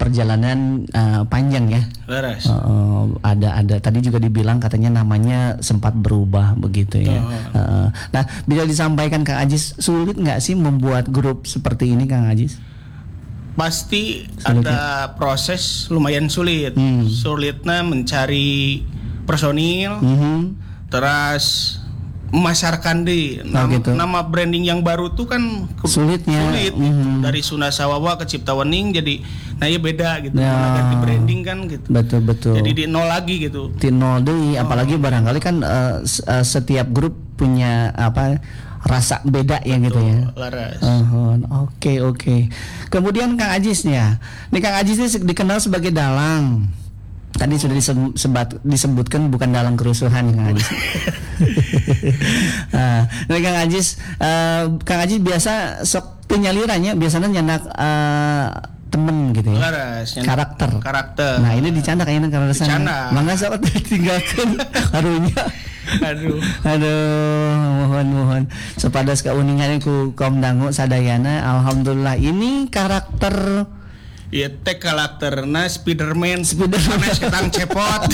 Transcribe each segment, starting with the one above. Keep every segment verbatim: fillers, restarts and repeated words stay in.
perjalanan uh, panjang ya. Laras. Uh, ada ada tadi juga dibilang katanya namanya sempat berubah begitu ya. Oh. Uh, nah, bisa disampaikan Kang Ajis, sulit nggak sih membuat grup seperti ini Kang Ajis? Pasti Sulit, ada ya? Proses lumayan sulit. Hmm. Sulitnya mencari personil, Mm-hmm. terus memasarkan di Oh, nama, gitu. nama branding yang baru tuh kan ke- Sulitnya. sulit gitu. Mhm. Dari Sunda Sawawa ke Cipta Wening jadi nah ya beda gitu. Ya. Karena ganti branding kan gitu. Betul betul. Jadi di nol lagi gitu. Di nol deui, apalagi barangkali kan uh, s- uh, setiap grup punya apa rasa beda ya gitu ya. Laras. Uhun, Oke oke. Kemudian Kang Ajis ya, nih Kang Ajis ini se- dikenal sebagai dalang. Tadi sudah disem- sebat- disebutkan bukan dalang kerusuhan Kang Ajis. Nah, nah, Kang Ajis, uh, Kang Ajis biasa sok teu nyalirannya, biasanya nyandak uh, temen gitu ya. Laras. Yang Karakter. Karakter. Nah ini dicandak kayaknya karena Dicandak. sana. Mangga sok ditinggalkan harunya. Aduh. Aduh, mohon mohon. Sepadas kauningan ku kaum dangu sadayana. Alhamdulillah ini karakter Iya teh karakterna Spiderman, Spiderman. Sanes ketang cepot.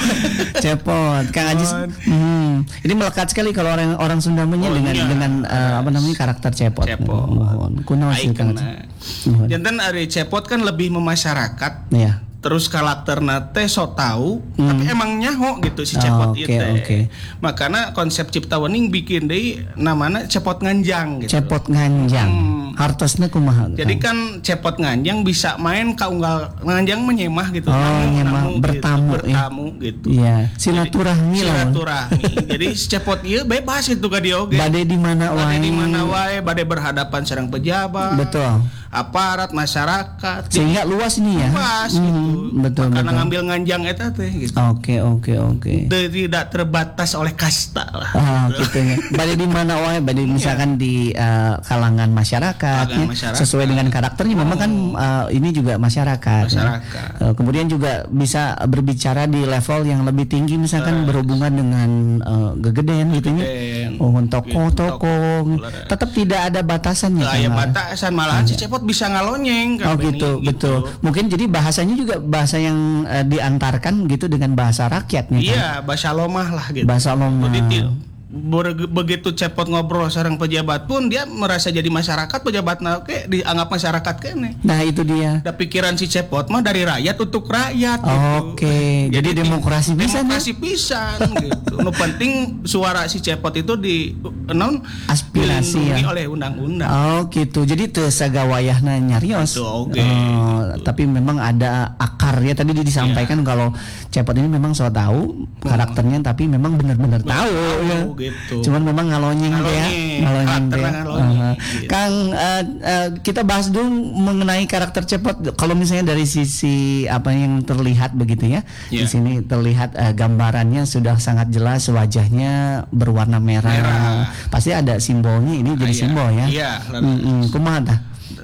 cepot. Kang Ajis, hmm, ini melekat sekali kalau orang orang Sunda menya Oh, dengan iya. dengan uh, apa namanya karakter cepot. Cepot. Mohon. Kuno sih Kang Ajis. Aikena. Mohon. Jantan ari cepot kan lebih memasyarakat. Ya. Terus karakterna teh so tahu, Hmm. tapi emang nyaho gitu si Oh, cepot oke, ieu teh. oke. Makanya konsep Cipta Wening bikin deui namana cepot nganjang gitu. Cepot nganjang. Hmm. Hartosna kumaha? Jadi Kang? kan cepot nganjang bisa main ka unggal nganjang menyemah gitu. Oh, Namu- nyemah, namu bertamu, gitu, ya. bertamu gitu. Iya, silaturahmi lah. Silaturahmi. Jadi si cepot ieu bebas itu ka dia oge. Bade di mana wae. Bade di mana wae, bade berhadapan sareng pejabat, Betul. aparat, masyarakat. Sehingga luas ini ya. Luas Hmm, gitu. Betul Karena betul. ngambil nganjang eta teh gitu. Oke oke oke. Tidak terbatas oleh kasta lah. Ah, gitu ya. Bade di mana wae, bade misalkan di uh, kalangan masyarakat, Kalangan ya. masyarakat. Sesuai dengan karakternya memang kan uh, ini juga masyarakat. ya. Masyarakat. Uh, kemudian juga bisa berbicara di level yang lebih tinggi misalkan berhubungan dengan uh, gegeden gitu ya. Gegeden. Oh, toko-toko. Laras. Tetap tidak ada batasannya. Lah ya Kang. batasan malahan si cepot bisa ngalonyeng Oh kan gitu, Benny, betul. Mungkin jadi bahasanya juga bahasa yang uh, diantarkan gitu dengan bahasa rakyatnya. Kan? Iya, bahasa lomah lah gitu. Bahasa lomah. Jadi ti- ber- begitu cepot ngobrol sareng pejabat pun dia merasa jadi masyarakat, pejabatna oke dianggap masyarakat kene. Nah itu dia. Da pikiran si cepot mah dari rakyat untuk rakyat gitu. Oke, jadi demokrasi pisan, demokrasi pisan gitu. Nu penting suara si cepot itu di non Aspirasi, dilindungi ya. oleh undang-undang. Oh gitu, jadi teu sagawayahna nyarios. Betul, oke. Oh, tapi memang ada akarnya tadi disampaikan kalau Cepot ini memang so tahu karakternya, tapi memang benar-benar tahu ya. Gitu. Cuman memang ngalonyeng teh ya, ngalonyeng teh. Uh, Kang, uh, uh, kita bahas dulu mengenai karakter Cepot. Kalau misalnya dari sisi apa yang terlihat begitu ya, yeah. Di sini terlihat uh, gambarannya sudah sangat jelas, wajahnya berwarna merah. merah. Pasti ada simbolnya, ini jadi Ah, iya. simbol ya. Iya. Mm-mm. Kumaha tah?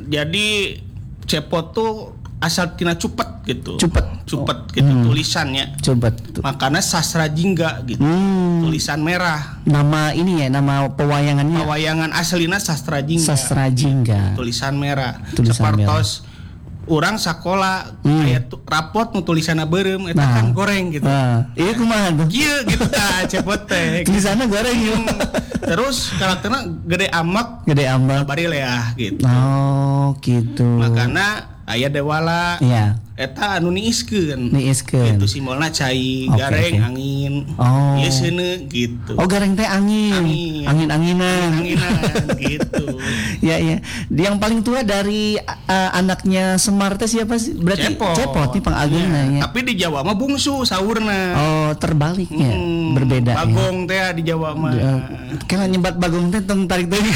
Jadi Cepot tuh asal tina cupet gitu. Cupet. Cupet Oh. gitu Hmm. tulisannya. Coba tuh. Makanya sastra jingga gitu. Hmm. Tulisan merah. Nama ini ya, nama pewayangannya. Pewayangan aslina sastra jingga. Sastra Jingga. Tulisan merah. Tulisan Sepertos urang sakola Hmm. aya tu- rapot nu tulisanna beureum eta Nah. kan goreng gitu. Nah, iya kumaha tuh? Kieu gitu tah Cepot teh. Tulisannya goreng ya. Hmm. Terus karakterna gede amak Gede ambak. bari leah gitu. Oh, gitu. Makana aya dewala Iya, eta anu niiskeun. niiskeun. Itu simbolna cai, Oke, gareng, oke. angin. Oh. Ieu seuneu gitu. Oh, gareng teh angin. Angin. Angin-anginan. Anginan gitu. Ya, ya. Yang paling tua dari uh, anaknya Semar teh siapa sih? Berarti Cepot. Cepot nih pangagungna Iya. ya. Tapi di Jawa mah bungsu saurna. Oh, terbaliknya. Hmm, Berbeda ya. Bagong teh di Jawa mah. Uh, Kena nyebat bagong teh tong tarik teh.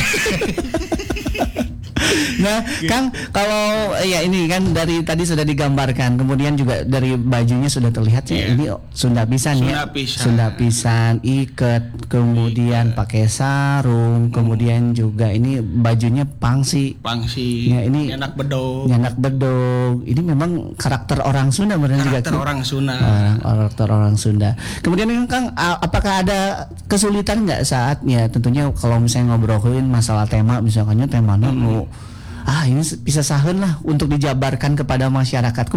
Nah, Kang, kalau ya ini kan dari tadi sudah digambarkan, kemudian juga dari bajunya sudah terlihat ya, Iya. ini Sunda pisan ya. Sunda pisan. Sunda pisan, iket, kemudian pakai sarung, kemudian juga ini bajunya pangsi. Pangsi. Ya, ini enak bedog. Nyanak bedog. Ini memang karakter orang Sunda benar juga. Karakter orang Sunda. Orang karakter orang Sunda. Kemudian Kang, a- apakah ada kesulitan nggak saat ya tentunya kalau misalnya ngobrolin masalah tema, misalkannya temanya mau ah ini bisa sahen lah untuk dijabarkan kepada masyarakat.